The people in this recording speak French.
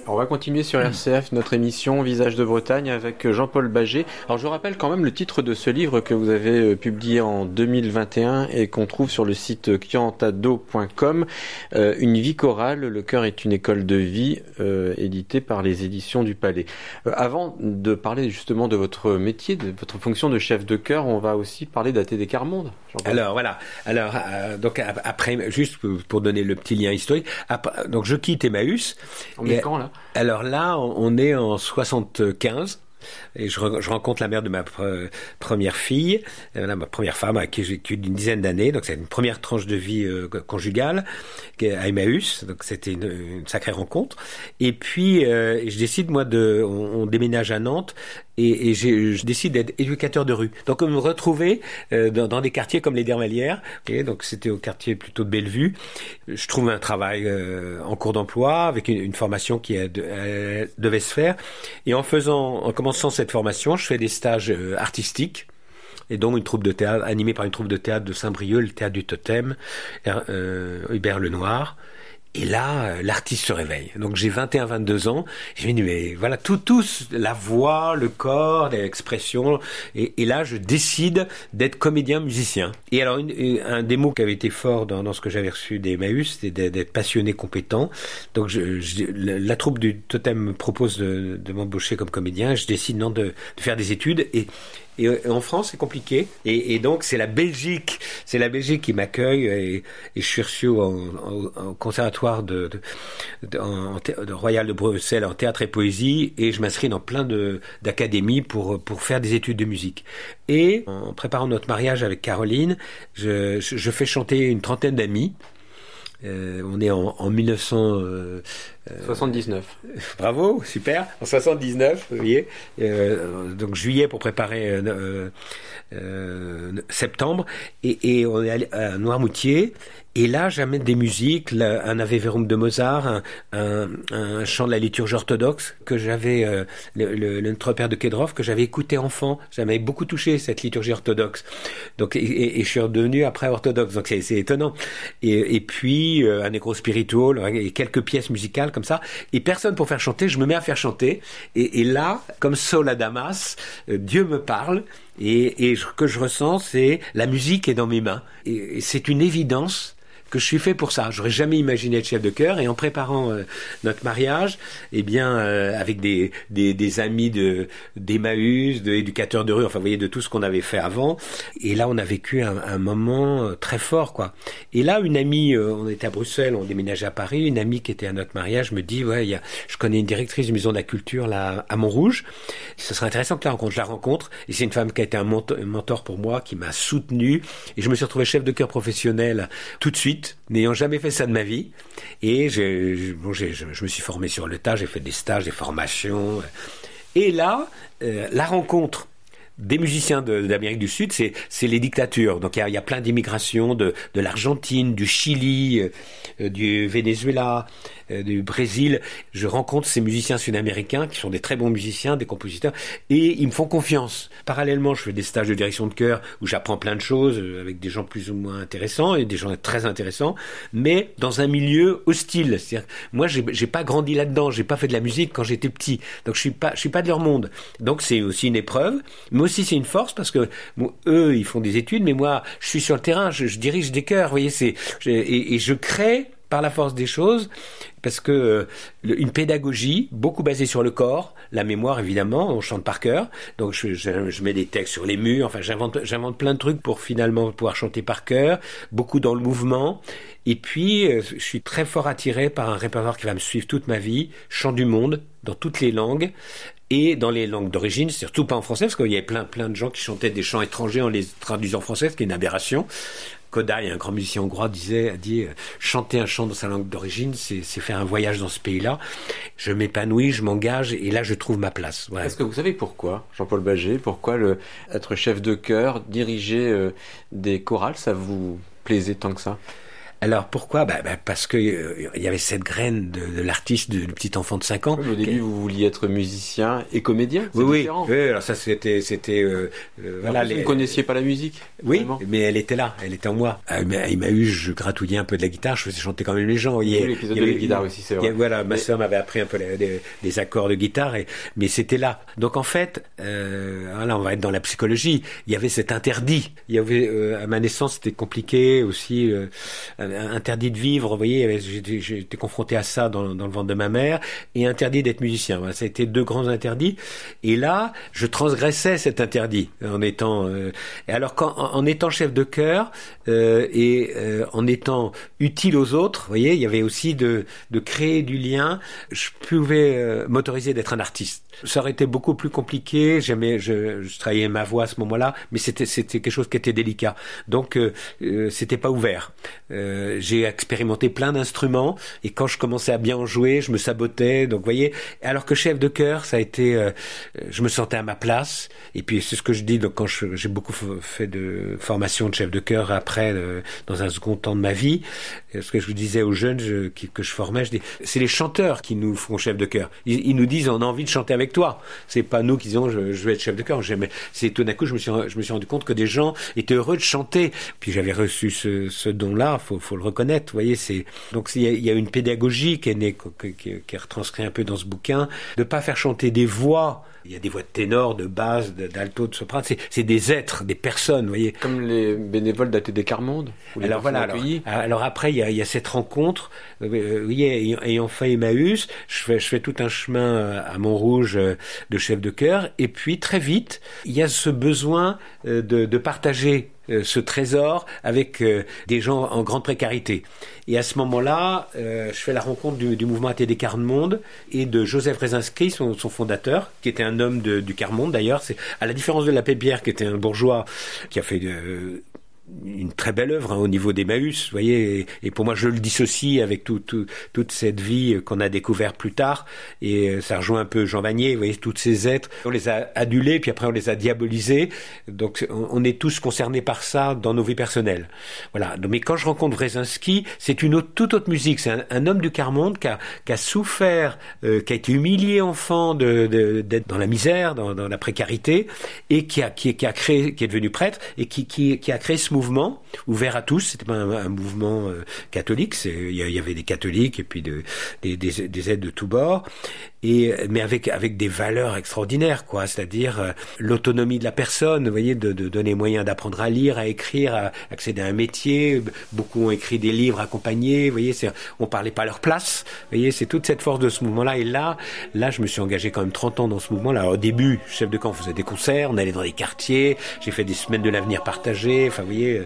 On va continuer sur RCF, notre émission Visage de Bretagne avec Jean-Paul Bagé. Alors je rappelle quand même le titre de ce livre que vous avez publié en 2021 et qu'on trouve sur le site kiantado.com, Une vie chorale, le chœur est une école de vie, édité par les éditions du Palais. Avant de parler justement de votre métier, de votre fonction de chef de chœur, on va aussi parler d'ATD Carmonde. Alors voilà, donc après, juste pour donner le petit lien historique, donc je quitte Emmaüs. On est quand là ? Alors là, on est en 75. Et je rencontre la mère de ma première fille, ma première femme avec qui j'ai vécu d'une dizaine d'années. Donc c'est une première tranche de vie conjugale à Emmaüs. Donc c'était une sacrée rencontre. Et puis je décide on déménage à Nantes et je décide d'être éducateur de rue. Donc me retrouver dans des quartiers comme les Dermalières. Okay, donc c'était au quartier plutôt de Bellevue. Je trouve un travail en cours d'emploi avec une formation qui devait se faire. Et en commençant cette formation, je fais des stages artistiques et donc une troupe de théâtre animée par une troupe de théâtre de Saint-Brieuc, le théâtre du Totem, Hubert Lenoir. Et là, l'artiste se réveille. Donc j'ai 21-22 ans. Je me dis mais voilà tout la voix, le corps, l'expression. Et là, je décide d'être comédien musicien. Et alors un des mots qui avait été fort dans ce que j'avais reçu d'Emmaüs, c'était d'être passionné, compétent. Donc la troupe du Totem me propose de m'embaucher comme comédien. Je décide de faire des études et en France, c'est compliqué. Et donc, c'est la Belgique qui m'accueille. Et je suis reçu au conservatoire de Royal de Bruxelles en théâtre et poésie. Et je m'inscris dans plein d'académies pour faire des études de musique. Et en préparant notre mariage avec Caroline, je fais chanter une trentaine d'amis. On est en 1979. Bravo, super. En 79, vous voyez. Donc juillet pour préparer septembre. Et on est allé à Noirmoutier. Et là, j'amène des musiques, un Ave Verum de Mozart, un chant de la liturgie orthodoxe que j'avais, le Notre Père de Kedrov, que j'avais écouté enfant. Ça m'avait beaucoup touché, cette liturgie orthodoxe. Donc, et je suis redevenu après orthodoxe. Donc, c'est étonnant. Et puis, un Negro Spiritual, et quelques pièces musicales comme ça. Et personne pour faire chanter, je me mets à faire chanter. Et là, comme Saul à Damas, Dieu me parle. Et que je ressens, c'est la musique est dans mes mains. Et c'est une évidence que je suis fait pour ça. J'aurais jamais imaginé être chef de chœur. Et en préparant notre mariage, eh bien, avec des amis d'Emmaüs, d'éducateurs de rue, enfin, vous voyez, de tout ce qu'on avait fait avant. Et là, on a vécu un moment très fort, quoi. Et là, une amie, on était à Bruxelles, on déménageait à Paris, une amie qui était à notre mariage me dit, ouais, je connais une directrice du Maison de la Culture, là, à Montrouge. Ce serait intéressant que je la rencontre. Et c'est une femme qui a été un mentor pour moi, qui m'a soutenu. Et je me suis retrouvé chef de chœur professionnel tout de suite, n'ayant jamais fait ça de ma vie. Et je me suis formé sur le tas, j'ai fait des stages, des formations. Et là, la rencontre des musiciens d'Amérique du Sud, c'est les dictatures. Donc il y a plein d'immigrations de l'Argentine, du Chili, du Venezuela, du Brésil. Je rencontre ces musiciens sud-américains qui sont des très bons musiciens, des compositeurs, et ils me font confiance. Parallèlement, je fais des stages de direction de chœur où j'apprends plein de choses avec des gens plus ou moins intéressants et des gens très intéressants, mais dans un milieu hostile. C'est-à-dire, moi, j'ai pas grandi là-dedans, j'ai pas fait de la musique quand j'étais petit, donc je suis pas de leur monde. Donc c'est aussi une épreuve, mais aussi c'est une force parce que eux, ils font des études, mais moi, je suis sur le terrain, je dirige des chœurs, vous voyez, et je crée par la force des choses, parce que une pédagogie beaucoup basée sur le corps, la mémoire évidemment, on chante par cœur, donc je mets des textes sur les murs, enfin j'invente plein de trucs pour finalement pouvoir chanter par cœur, beaucoup dans le mouvement, et puis je suis très fort attiré par un répertoire qui va me suivre toute ma vie, chant du monde, dans toutes les langues, et dans les langues d'origine, surtout pas en français, parce qu'il y avait plein de gens qui chantaient des chants étrangers en les traduisant en français, ce qui est une aberration. Kodai, un grand musicien hongrois, a dit chanter un chant dans sa langue d'origine, c'est faire un voyage dans ce pays-là. Je m'épanouis, je m'engage, et là je trouve ma place. Voilà. Est-ce que vous savez pourquoi, Jean-Paul Bagé, pourquoi être chef de chœur, diriger des chorales, ça vous plaisait tant que ça ? Alors pourquoi? Parce que il y avait cette graine de l'artiste, du petit enfant de 5 ans. Oui, au début, vous vouliez être musicien et comédien. C'est Oui, différent. oui. Alors ça, c'était Voilà, vous ne connaissiez pas la musique. Oui, vraiment. mais elle était là, elle était en moi. Il m'a eu, je gratouillais un peu de la guitare, je faisais chanter quand même les gens. Oui, l'épisode de la guitare aussi, c'est vrai. Voilà, ma sœur m'avait appris un peu les accords de guitare, mais c'était là. Donc en fait, là, on va être dans la psychologie. Il y avait cet interdit. Il y avait à ma naissance, c'était compliqué aussi, interdit de vivre. Vous voyez, j'étais confronté à ça dans le ventre de ma mère, et interdit d'être musicien. Voilà, ça a été 2 grands interdits. Et là, je transgressais cet interdit en étant. Et alors, en étant chef de chœur en étant utile aux autres, vous voyez, il y avait aussi de créer du lien. Je pouvais m'autoriser d'être un artiste. Ça aurait été beaucoup plus compliqué. Je travaillais ma voix à ce moment-là, mais c'était quelque chose qui était délicat. Donc, c'était pas ouvert. J'ai expérimenté plein d'instruments, et quand je commençais à bien en jouer, je me sabotais. Donc, vous voyez, alors que chef de chœur, ça a été, je me sentais à ma place. Et puis, c'est ce que je dis. Donc, quand j'ai beaucoup fait de formation de chef de chœur après, dans un second temps de ma vie, ce que je vous disais aux jeunes que je formais, je dis, c'est les chanteurs qui nous font chef de chœur. Ils nous disent, on a envie de chanter avec toi. C'est pas nous qui disons, je vais être chef de chœur. C'est tout d'un coup, je me suis rendu compte que des gens étaient heureux de chanter. Puis j'avais reçu ce don-là, faut le reconnaître. Vous voyez, donc il y a une pédagogie qui est née, qui est retranscrite un peu dans ce bouquin, de pas faire chanter des voix. Il y a des voix de ténor, de basse, d'alto, de soprano. C'est des êtres, des personnes, vous voyez. Comme les bénévoles d'ATD Carmonde. Alors voilà. Alors après, il y a cette rencontre. Oui, ayant fait Emmaüs, je fais tout un chemin à Montrouge de chef de chœur. Et puis très vite, il y a ce besoin de partager ce trésor avec des gens en grande précarité. Et à ce moment-là, je fais la rencontre du mouvement ATD Carmonde et de Joseph Rezinski, son fondateur, qui était un homme du Carmonde d'ailleurs. C'est à la différence de l'abbé Pierre, qui était un bourgeois qui a fait une très belle œuvre au niveau d'Emmaüs, vous voyez, et pour moi je le dissocie avec toute cette vie qu'on a découvert plus tard, et ça rejoint un peu Jean Vanier, vous voyez, tous ces êtres, on les a adulés, puis après on les a diabolisés, donc on est tous concernés par ça dans nos vies personnelles. Voilà. Mais quand je rencontre Wresinski, c'est toute autre musique, c'est un homme du Carmonde qui a souffert, qui a été humilié enfant d'être dans la misère, dans la précarité, et qui a créé, qui est devenu prêtre, et qui a créé ce mouvement ouvert à tous. C'était pas un mouvement catholique, il y avait des catholiques et puis des aides de tous bords, mais avec des valeurs extraordinaires, quoi. C'est-à-dire l'autonomie de la personne, vous voyez, de donner moyen d'apprendre à lire, à écrire, à accéder à un métier. Beaucoup ont écrit des livres accompagnés, vous voyez, on parlait pas à leur place, vous voyez, c'est toute cette force de ce mouvement-là. Et là, je me suis engagé quand même 30 ans dans ce mouvement-là. Alors, au début, chef de camp, on faisait des concerts, on allait dans les quartiers, j'ai fait des semaines de l'avenir partagées, enfin, vous voyez,